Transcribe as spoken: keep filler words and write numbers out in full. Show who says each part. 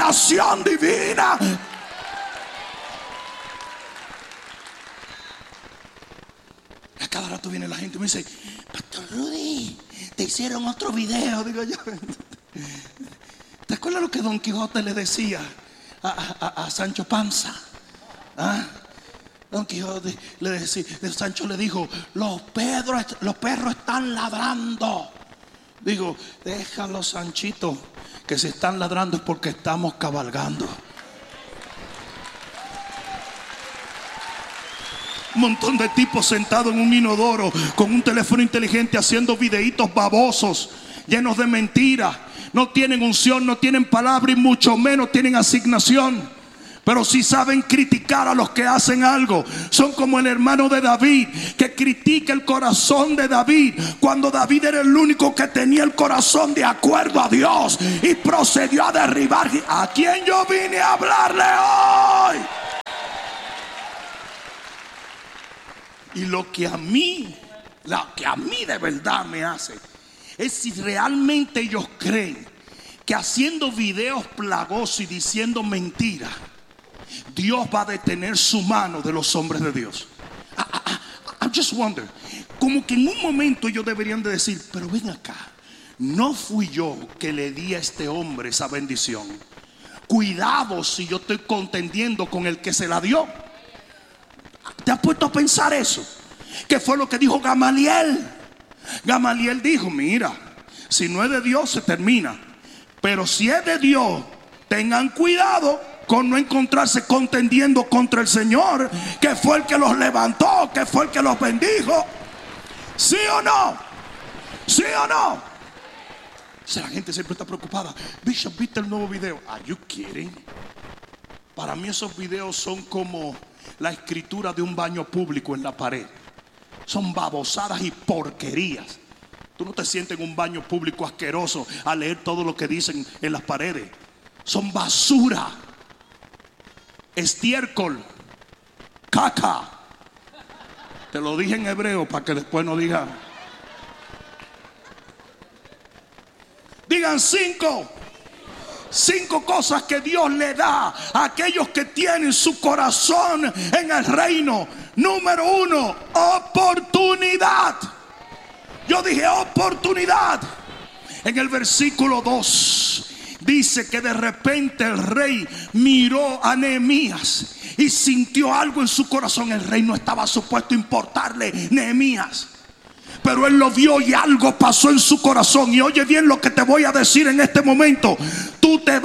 Speaker 1: revelación divina. A cada rato viene la gente y me dice: Pastor Rudy, te hicieron otro video. Digo yo, ¿te acuerdas lo que Don Quijote le decía a, a, a Sancho Panza? ¿Ah? Don Quijote le decía, Sancho le dijo: los perros, los perros están ladrando. Digo, déjalo, Sanchito, que si están ladrando es porque estamos cabalgando. Un montón de tipos sentados en un inodoro con un teléfono inteligente haciendo videitos babosos, llenos de mentiras. No tienen unción, no tienen palabra y mucho menos tienen asignación. Pero sí saben criticar a los que hacen algo. Son como el hermano de David, que critica el corazón de David, cuando David era el único que tenía el corazón de acuerdo a Dios, y procedió a derribar. ¿A quién yo vine a hablarle hoy? Y lo que a mí, lo que a mí de verdad me hace, es si realmente ellos creen que haciendo videos plagosos y diciendo mentiras, Dios va a detener su mano de los hombres de Dios. I, I, I just wonder, como que en un momento ellos deberían de decir: pero ven acá, no fui yo que le di a este hombre esa bendición. Cuidado si yo estoy contendiendo con el que se la dio. ¿Te has puesto a pensar eso? ¿Qué fue lo que dijo Gamaliel? Gamaliel dijo: mira, si no es de Dios se termina, pero si es de Dios, tengan cuidado con no encontrarse contendiendo contra el Señor, que fue el que los levantó, que fue el que los bendijo. ¿Sí o no? ¿Sí o no? O sea, la gente siempre está preocupada. Bishop, ¿viste el nuevo video? ¿Are you kidding? Para mí esos videos son como la escritura de un baño público en la pared. Son babosadas y porquerías. Tú no te sientes en un baño público asqueroso a leer todo lo que dicen en las paredes. Son basura, estiércol, caca. Te lo dije en hebreo para que después no digan. Digan cinco. Cinco cosas que Dios le da a aquellos que tienen su corazón en el reino. Número uno, oportunidad. Yo dije oportunidad. En el versículo dos dice que de repente el rey miró a Nehemías y sintió algo en su corazón. El rey no estaba supuesto a importarle Nehemías, pero él lo vio y algo pasó en su corazón. Y oye bien lo que te voy a decir en este momento. Tú te vas